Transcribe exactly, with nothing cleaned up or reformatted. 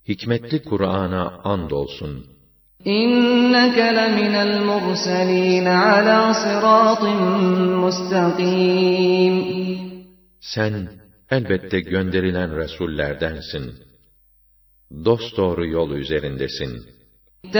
hikmetli Kur'an'a andolsun. İnneke leminel murselin ala sıratin mustakim. Sen elbette gönderilen Resullerdensin. Dosdoğru yol üzerindesin.